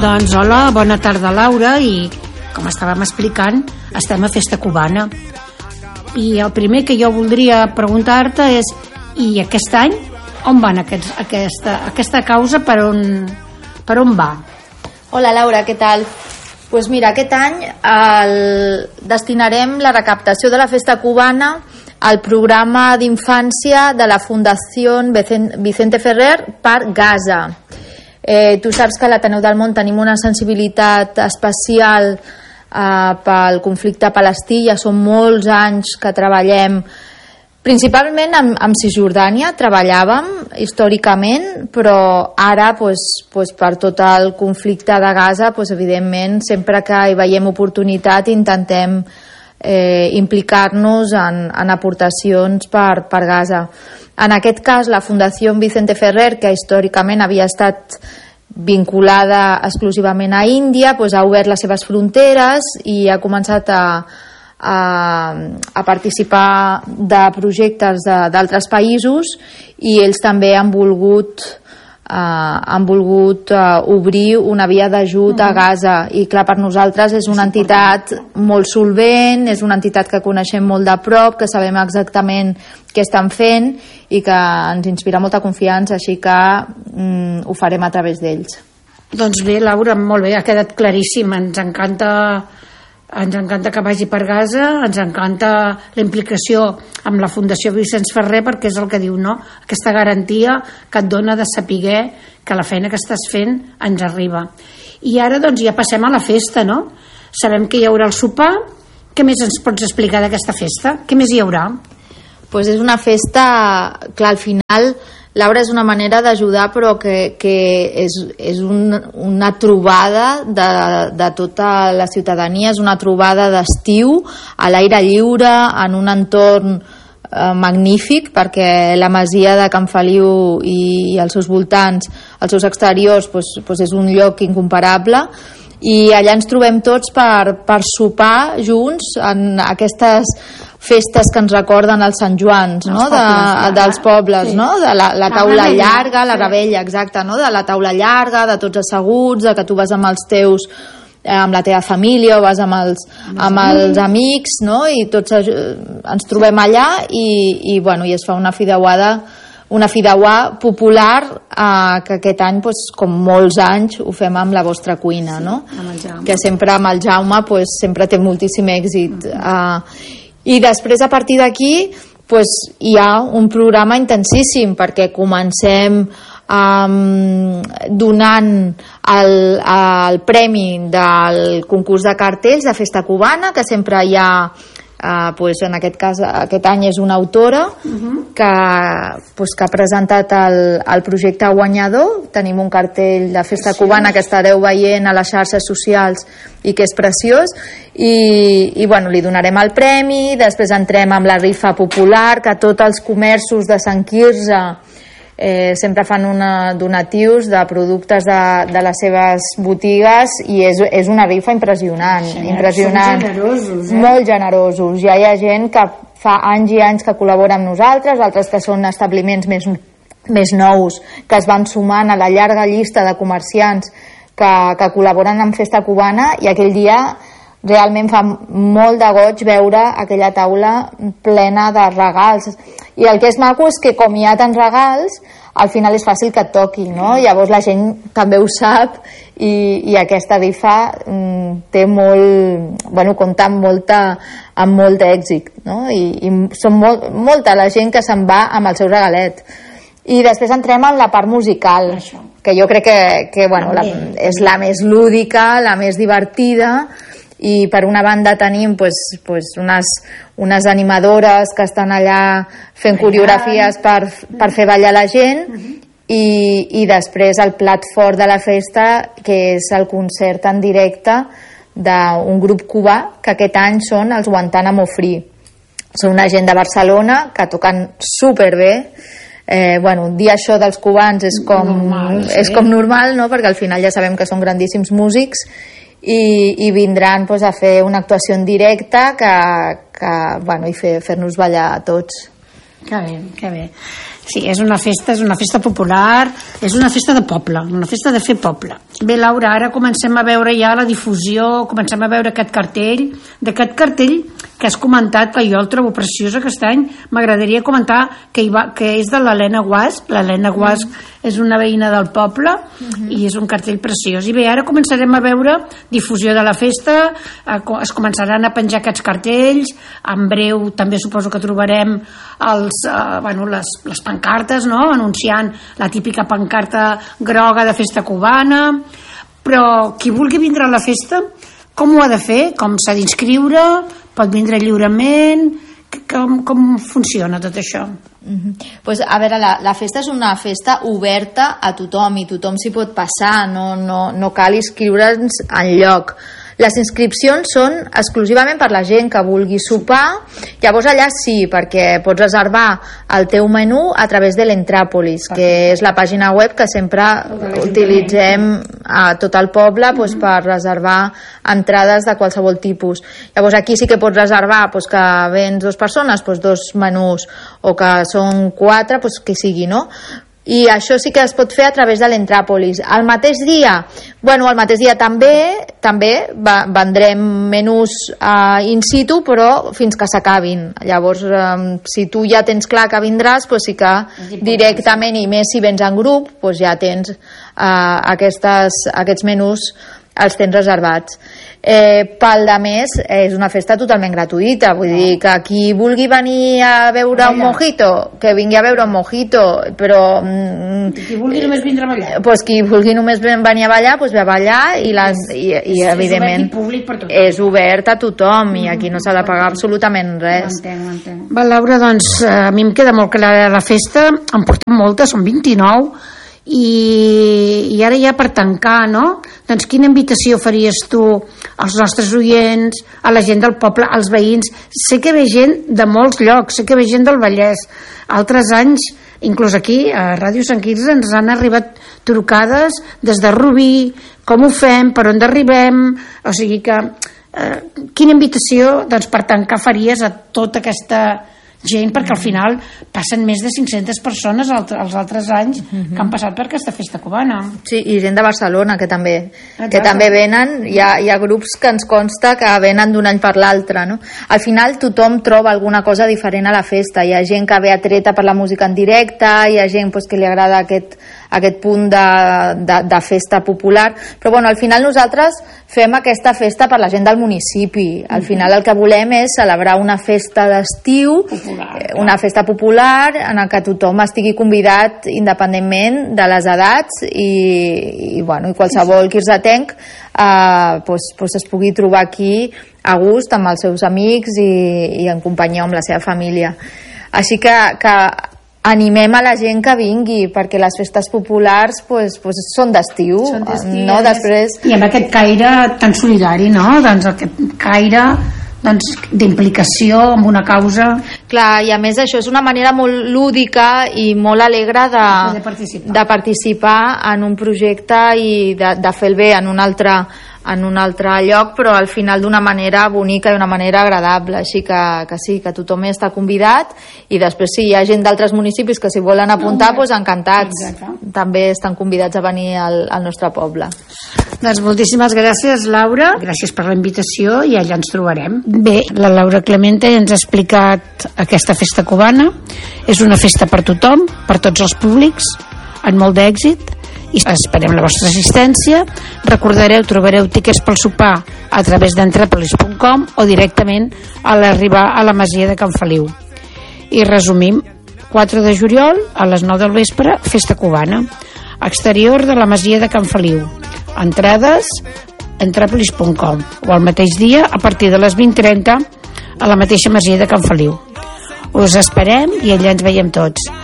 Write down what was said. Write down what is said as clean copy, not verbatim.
Doncs hola, bona tarda Laura, i com estàvem explicant, estem a Festa Cubana. I el primer que jo voldria preguntar-te és, i aquest any, on van aquesta causa, per on va? Hola Laura, què tal? Pues mira, aquest any destinarem la recaptació de la Festa Cubana al programa d'infància de la Fundació Vicente Ferrer per Gaza. Tu saps que a l'Ateneu del Món tenim una sensibilitat especial pel conflicte palestí. Ja són molts anys que treballem, principalment amb Cisjordània treballàvem històricament, però ara per tot el conflicte de Gaza, evidentment sempre que hi veiem oportunitat intentem implicar-nos en aportacions per Gaza. En aquest cas, la Fundació Vicente Ferrer, que històricament havia estat vinculada exclusivament a Índia, ha obert les seves fronteres i ha començat a participar de projectes d'altres països, i ells també han volgut obrir una via d'ajut a Gaza. I clar, per nosaltres és una entitat molt solvent, és una entitat que coneixem molt de prop, que sabem exactament què estan fent i que ens inspira molta confiança, així que ho farem a través d'ells. Doncs bé, Laura, molt bé, ha quedat claríssim. Ens encanta que vagi per Gaza, ens encanta la implicació amb la Fundació Vicenç Ferrer, perquè és el que diu, no? Aquesta garantia que et dona de saber que la feina que estàs fent ens arriba. I ara doncs ja passem a la festa, no? Sabem que hi haurà el sopar. Què més ens pots explicar d'aquesta festa? Què més hi haurà? Pues és una festa, clar, al final, Laura, és una manera d'ajudar, però que és una trobada de tota la ciutadania, és una trobada d'estiu, a l'aire lliure, en un entorn magnífic, perquè la masia de Can Feliu i els seus voltants, els seus exteriors, és un lloc incomparable, i allà ens trobem tots per sopar junts en aquestes festes que ens recorden els Sant Joans, no? Dels pobles, sí. No? De la taula llarga, la rebella, exacte, no? De la taula llarga, de tots asseguts, de que tu vas amb els teus, amb la teva família, o vas amb els amics, no? I tots ens trobem allà i es fa una fideuà popular, que aquest any, com molts anys, ho fem amb la vostra cuina, no? Que sempre amb el Jaume sempre té moltíssim èxit. I després, a partir d'aquí, hi ha un programa intensíssim, perquè comencem donant el premi del concurs de cartells de Festa Cubana, que sempre hi ha, en aquest cas, aquest any és una autora que ha presentat el projecte guanyador. Tenim un cartell de Festa Cubana que estareu veient a les xarxes socials i que és preciós, i li donarem el premi. Després entrem amb la rifa popular, que tots els comerços de Sant Quirze sempre fan donatius de productes de les seves botigues, i és una rifa impressionant. Molt generosos. Ja hi ha gent que fa anys i anys que col·labora amb nosaltres, altres que són establiments més nous, que es van sumant a la llarga llista de comerciants que col·laboren amb Festa Cubana, i aquell dia realment fa molt de goig veure aquella taula plena de regals. I el que és maco és que, com hi ha tants regals, al final és fàcil que et toqui, no? Llavors la gent també ho sap, i aquesta rifa té compta amb molt èxit, no? I són molta la gent que se'n va amb el seu regalet. I després entrem en la part musical, que jo crec que és la més lúdica, la més divertida. I per una banda tenim unes animadores que estan allà fent coreografies per fer ballar la gent, i després el plat fort de la festa, que és el concert en directe d'un grup cubà, que aquest any són els Guantánamo Free. Són una gent de Barcelona que toquen superbé. Dir això dels cubans és com normal, no? Perquè al final ja sabem que són grandíssims músics, i vindran a fer una actuació en directe i fer-nos ballar a tots. Que bé, que bé. Sí, és una festa popular, és una festa de poble, una festa de fer poble. Bé, Laura, ara comencem a veure ja la difusió, comencem a veure aquest cartell. D'aquest cartell que has comentat, que jo el trobo preciós aquest any, m'agradaria comentar que és de l'Helena Guasch. L'Helena Guasch és una veïna del poble i és un cartell preciós. I bé, ara començarem a veure difusió de la festa, es començaran a penjar aquests cartells, en breu també suposo que trobarem les pancartes, no?, anunciant la típica pancarta groga de festa cubana. Però qui vulgui vindre a la festa, com ho ha de fer? Com s'ha d'inscriure? Pot vindre lliurement? Com funciona tot això? Pues, a veure, la festa és una festa oberta a tothom i tothom s'hi pot passar, no cal inscriure'ns enlloc. Les inscripcions són exclusivament per la gent que vulgui sopar. Llavors allà sí, perquè pots reservar el teu menú a través de l'Entràpolis, que és la pàgina web que sempre utilitzem a tot el poble per reservar entrades de qualsevol tipus. Llavors aquí sí que pots reservar que vens 2 persones, 2 menús, o que són 4, que sigui, no? I això sí que es pot fer a través de l'Entràpolis. El mateix dia també vendrem menús in situ, però fins que s'acabin. Llavors, si tu ja tens clar que vindràs, sí que directament, i més si vens en grup, ja tens aquests menús, els tens reservats. Pel de més, és una festa totalment gratuïta, vull dir que qui vulgui venir a veure un mojito, que vingui a veure un mojito, però qui vulgui només vindre a ballar, qui vulgui només venir a ballar, ve a ballar, i evidentment és obert a tothom, i aquí no s'ha de pagar absolutament res. Va, Laura, doncs a mi em queda molt clara la festa, en portem moltes, són 29, i ara ja per tancar, no? Doncs quina invitació faries tu als nostres oients, a la gent del poble, als veïns? Sé que ve gent de molts llocs, sé que ve gent del Vallès. Altres anys, inclús aquí a Ràdio Sant Quirze, ens han arribat trucades des de Rubí, com ho fem, per on arribem, o sigui que quina invitació per tancar faries a tota aquesta gent, perquè al final passen més de 500 persones els altres anys que han passat per aquesta festa cubana. Sí, i gent de Barcelona que també venen. Hi ha grups que ens consta que venen d'un any per l'altre, no? Al final tothom troba alguna cosa diferent a la festa. Hi ha gent que ve atreta per la música en directe, hi ha gent que li agrada aquest punt de festa popular, però al final nosaltres fem aquesta festa per la gent del municipi. Al final el que volem és celebrar una festa d'estiu, una festa popular en la que tothom estigui convidat independentment de les edats i qualsevol quirzetenc es pugui trobar aquí a gust amb els seus amics i en companyia amb la seva família. Així que animem a la gent que vingui, perquè les festes populars són d'estiu, no? Després... I amb aquest caire tan solidari, no? Doncs aquest caire d'implicació amb una causa. Clar, i a més això és una manera molt lúdica i molt alegre de participar en un projecte i de fer el bé en un altre lloc, però al final d'una manera bonica i una manera agradable, així que sí, que tothom està convidat, i després si hi ha gent d'altres municipis que s'hi volen apuntar, encantats. També estan convidats a venir al nostre poble. Doncs moltíssimes gràcies, Laura, gràcies per la invitació i allà ens trobarem. Bé, la Laura Clemente ens ha explicat aquesta festa cubana. És una festa per tothom, per tots els públics, amb molt d'èxit, i esperem la vostra assistència. Trobareu tiquets pel sopar a través d'entràpolis.com o directament a l'arribar a la masia de Can Feliu. I resumim: 4 de juliol a les 9 del vespre, festa cubana, exterior de la masia de Can Feliu. Entrades entràpolis.com, o el mateix dia a partir de les 20:30 a la mateixa masia de Can Feliu. Us esperem i allà ens veiem tots.